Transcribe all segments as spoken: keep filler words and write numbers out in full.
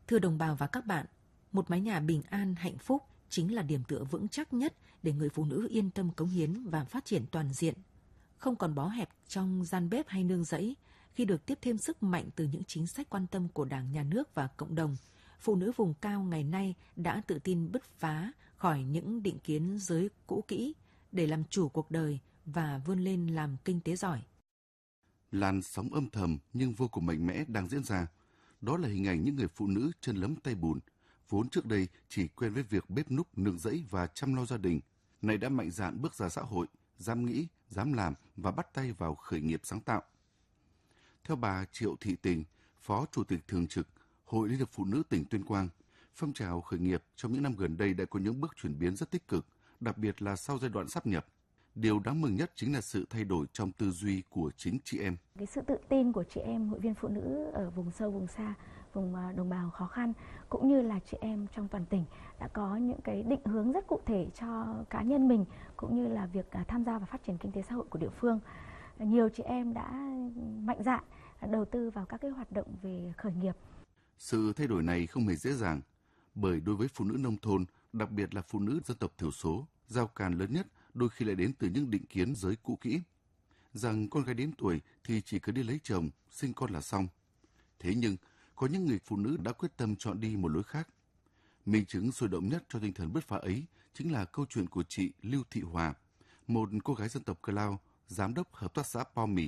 Thưa đồng bào và các bạn, một mái nhà bình an, hạnh phúc chính là điểm tựa vững chắc nhất để người phụ nữ yên tâm cống hiến và phát triển toàn diện. Không còn bó hẹp trong gian bếp hay nương rẫy, khi được tiếp thêm sức mạnh từ những chính sách quan tâm của Đảng, Nhà nước và cộng đồng, phụ nữ vùng cao ngày nay đã tự tin bứt phá khỏi những định kiến giới cũ kỹ để làm chủ cuộc đời và vươn lên làm kinh tế giỏi. Làn sóng âm thầm nhưng vô cùng mạnh mẽ đang diễn ra. Đó là hình ảnh những người phụ nữ chân lấm tay bùn, vốn trước đây chỉ quen với việc bếp núc, nương rẫy và chăm lo gia đình, nay đã mạnh dạn bước ra xã hội, dám nghĩ, dám làm và bắt tay vào khởi nghiệp sáng tạo. Theo bà Triệu Thị Tình, Phó Chủ tịch Thường trực Hội Liên hiệp Phụ nữ tỉnh Tuyên Quang, phong trào khởi nghiệp trong những năm gần đây đã có những bước chuyển biến rất tích cực, đặc biệt là sau giai đoạn sáp nhập. Điều đáng mừng nhất chính là sự thay đổi trong tư duy của chính chị em. Cái sự tự tin của chị em hội viên phụ nữ ở vùng sâu, vùng xa, vùng đồng bào khó khăn cũng như là chị em trong toàn tỉnh đã có những cái định hướng rất cụ thể cho cá nhân mình cũng như là việc tham gia và phát triển kinh tế xã hội của địa phương. Nhiều chị em đã mạnh dạn đầu tư vào các cái hoạt động về khởi nghiệp. Sự thay đổi này không hề dễ dàng, bởi đối với phụ nữ nông thôn, đặc biệt là phụ nữ dân tộc thiểu số, rào cản lớn nhất đôi khi lại đến từ những định kiến giới cũ kỹ, rằng con gái đến tuổi thì chỉ cứ đi lấy chồng, sinh con là xong. Thế nhưng, có những người phụ nữ đã quyết tâm chọn đi một lối khác. Minh chứng sôi động nhất cho tinh thần bứt phá ấy chính là câu chuyện của chị Lưu Thị Hòa, một cô gái dân tộc Cờ Lao, giám đốc hợp tác xã Po Mì.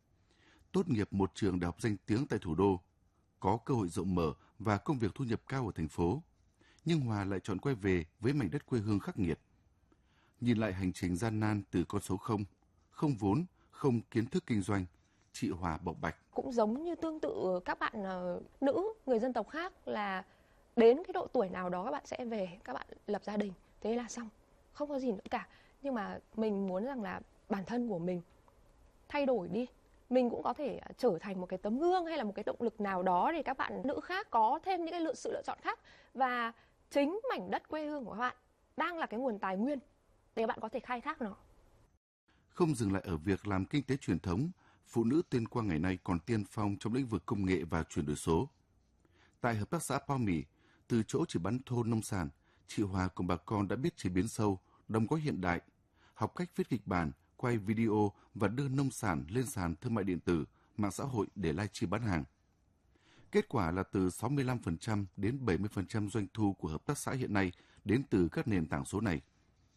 Tốt nghiệp một trường đại học danh tiếng tại thủ đô, có cơ hội rộng mở và công việc thu nhập cao ở thành phố, nhưng Hòa lại chọn quay về với mảnh đất quê hương khắc nghiệt. Nhìn lại hành trình gian nan từ con số không, không vốn, không kiến thức kinh doanh, chị Hòa bộc bạch. Cũng giống như tương tự các bạn uh, nữ, người dân tộc khác là đến cái độ tuổi nào đó các bạn sẽ về, các bạn lập gia đình, thế là xong, không có gì nữa cả. Nhưng mà mình muốn rằng là bản thân của mình thay đổi đi. Mình cũng có thể trở thành một cái tấm gương hay là một cái động lực nào đó để các bạn nữ khác có thêm những cái lựa, sự lựa chọn khác. Và chính mảnh đất quê hương của các bạn đang là cái nguồn tài nguyên để các bạn có thể khai thác nó. Không dừng lại ở việc làm kinh tế truyền thống, phụ nữ Tuyên Quang ngày nay còn tiên phong trong lĩnh vực công nghệ và chuyển đổi số. Tại hợp tác xã Po Mì, từ chỗ chỉ bán thô nông sản, chị Hòa cùng bà con đã biết chế biến sâu, đóng gói hiện đại, học cách viết kịch bản, quay video và đưa nông sản lên sàn thương mại điện tử, mạng xã hội để livestream bán hàng. Kết quả là từ sáu mươi lăm phần trăm đến bảy mươi phần trăm doanh thu của hợp tác xã hiện nay đến từ các nền tảng số này.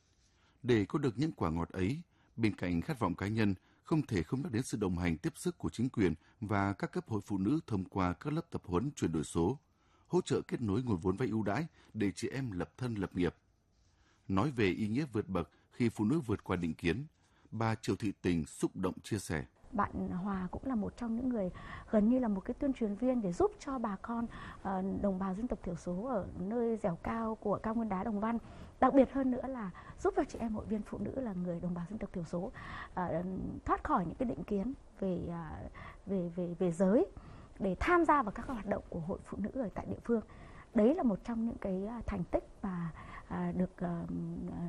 Để có được những quả ngọt ấy, bên cạnh khát vọng cá nhân, không thể không nhắc đến sự đồng hành tiếp sức của chính quyền và các cấp hội phụ nữ thông qua các lớp tập huấn chuyển đổi số, hỗ trợ kết nối nguồn vốn vay ưu đãi để chị em lập thân lập nghiệp. Nói về ý nghĩa vượt bậc khi phụ nữ vượt qua định kiến, bà Triệu Thị Tình xúc động chia sẻ. Bạn Hòa cũng là một trong những người gần như là một cái tuyên truyền viên để giúp cho bà con đồng bào dân tộc thiểu số ở nơi dẻo cao của cao nguyên đá Đồng Văn. Đặc biệt hơn nữa là giúp cho chị em hội viên phụ nữ là người đồng bào dân tộc thiểu số thoát khỏi những cái định kiến về về về về giới để tham gia vào các hoạt động của hội phụ nữ ở tại địa phương. Đấy là một trong những cái thành tích mà được